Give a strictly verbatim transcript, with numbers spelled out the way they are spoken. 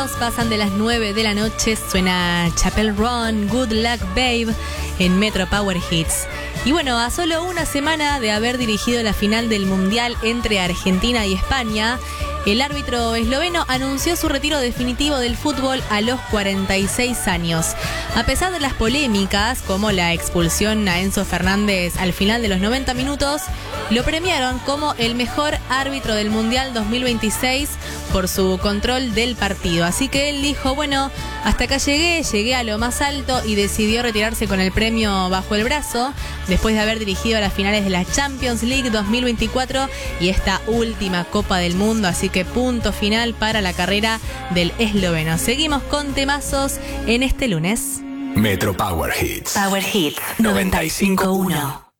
Pasan de las nueve de la noche, suena Chappell Roan, Good Luck Babe en Metro Power Hits. Y bueno, a solo una semana de haber dirigido la final del Mundial entre Argentina y España, el árbitro esloveno anunció su retiro definitivo del fútbol a los cuarenta y seis años. A pesar de las polémicas, como la expulsión a Enzo Fernández al final de los noventa minutos, lo premiaron como el mejor árbitro del Mundial dos mil veintiséis por su control del partido. Así que él dijo, bueno, hasta acá llegué, llegué a lo más alto y decidió retirarse con el premio bajo el brazo, después de haber dirigido las finales de la Champions League dos mil veinticuatro y esta última Copa del Mundo. Así que punto final para la carrera del esloveno. Seguimos con temazos en este lunes. Metro Power Hits. Power Hits noventa y cinco punto uno.